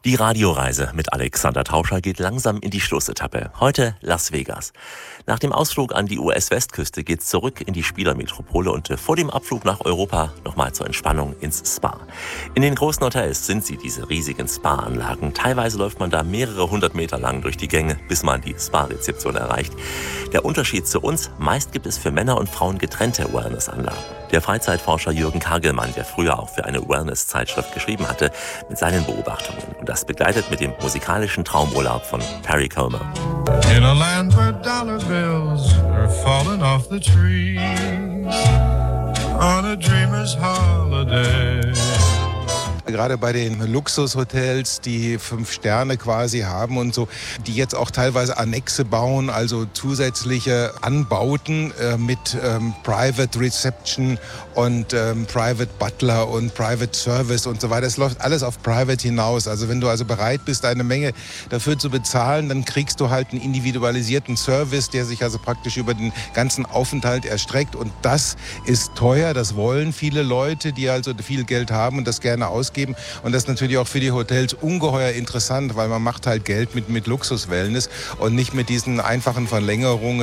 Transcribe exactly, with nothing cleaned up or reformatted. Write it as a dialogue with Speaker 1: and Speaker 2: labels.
Speaker 1: Die Radioreise mit Alexander Tauscher geht langsam in die Schlussetappe. Heute Las Vegas. Nach dem Ausflug an die U S-Westküste geht's zurück in die Spielermetropole und vor dem Abflug nach Europa nochmal zur Entspannung ins Spa. In den großen Hotels sind sie, diese riesigen Spa-Anlagen. Teilweise läuft man da mehrere hundert Meter lang durch die Gänge, bis man die Spa-Rezeption erreicht. Der Unterschied zu uns: meist gibt es für Männer und Frauen getrennte Wellness-Anlagen. Der Freizeitforscher Jürgen Kagelmann, der früher auch für eine Wellness-Zeitschrift geschrieben hatte, mit seinen Beobachtungen. Und das begleitet mit dem musikalischen Traumurlaub von Perry Como.
Speaker 2: In a land where dollar bills are falling off the trees, on a dreamer's holiday.
Speaker 3: Gerade bei den Luxushotels, die fünf Sterne quasi haben und so, die jetzt auch teilweise Annexe bauen, also zusätzliche Anbauten äh, mit ähm, Private Reception und ähm, Private Butler und Private Service und so weiter. Es läuft alles auf Private hinaus. Also wenn du also bereit bist, eine Menge dafür zu bezahlen, dann kriegst du halt einen individualisierten Service, der sich also praktisch über den ganzen Aufenthalt erstreckt. Und das ist teuer, das wollen viele Leute, die also viel Geld haben und das gerne ausgeben. Und das ist natürlich auch für die Hotels ungeheuer interessant, weil man macht halt Geld mit, mit Luxus-Wellness und nicht mit diesen einfachen Verlängerungen.